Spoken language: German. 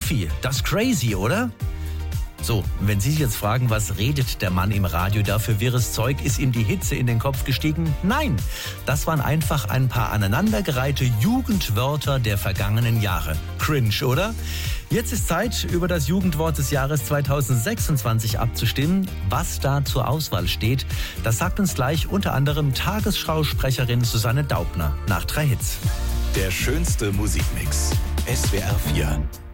Steffi, das ist crazy, oder? So, wenn Sie sich jetzt fragen, was redet der Mann im Radio da für wirres Zeug? Ist ihm die Hitze in den Kopf gestiegen? Nein, das waren einfach ein paar aneinandergereihte Jugendwörter der vergangenen Jahre. Cringe, oder? Jetzt ist Zeit, über das Jugendwort des Jahres 2026 abzustimmen. Was da zur Auswahl steht, das sagt uns gleich unter anderem Tagesschausprecherin Susanne Daubner nach 3 Hits. Der schönste Musikmix. SWR 4.